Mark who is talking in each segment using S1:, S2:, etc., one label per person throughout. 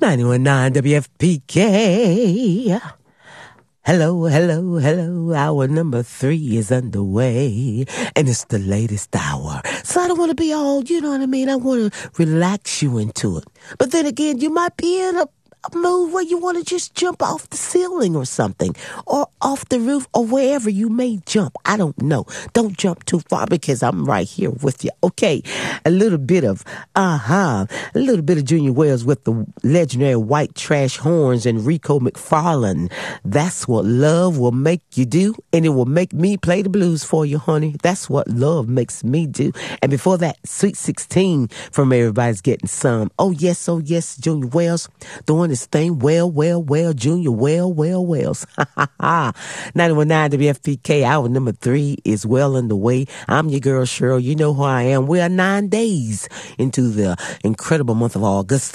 S1: 91.9 WFPK. Hello, hello, hello. Hour number 3 is underway, and it's the latest hour. So I don't want to be all, you know what I mean? I want to relax you into it. But then again, you might be in a mood where you want to just jump off the ceiling or something, or off the roof, or wherever you may jump. I don't know. Don't jump too far because I'm right here with you. Okay, a little bit of Junior Wells with the legendary White Trash Horns and Rico McFarlane. That's what love will make you do, and it will make me play the blues for you, honey. That's what love makes me do. And before that, Sweet 16 from Everybody's Getting Some. Oh yes, Junior Wells doing his thing well, Junior Wells. 91.9 WFPK, hour number 3 is well underway. I'm your girl, Cheryl. You know who I am. We are 9 days into the incredible month of August.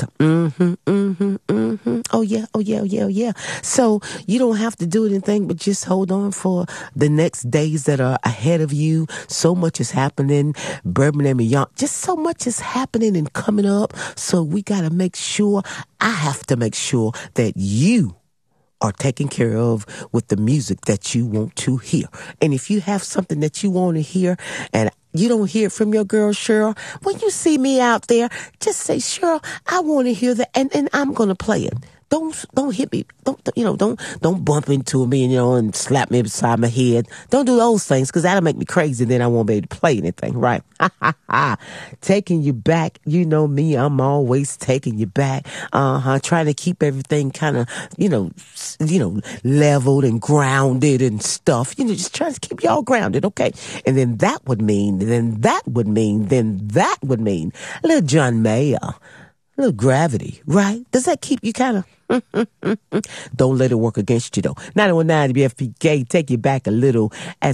S1: Oh yeah. So you don't have to do anything but just hold on for the next days that are ahead of you. So much is happening. Birmingham and Young, just so much is happening and coming up. So we got to make sure, I have to make sure that you are taken care of with the music that you want to hear. And if you have something that you want to hear and you don't hear it from your girl, Cheryl, when you see me out there, just say, Cheryl, I want to hear that, and I'm going to play it. Don't hit me. Don't bump into me and slap me beside my head. Don't do those things, because that'll make me crazy. Then I won't be able to play anything, right? Taking you back. You know me. I'm always taking you back. Trying to keep everything kind of, leveled and grounded and stuff. Just trying to keep y'all grounded, okay? And then that would mean a little John Mayer. A little gravity, right? Does that keep you kind of... Don't let it work against you, though. 91.9 WFPK, take you back a little as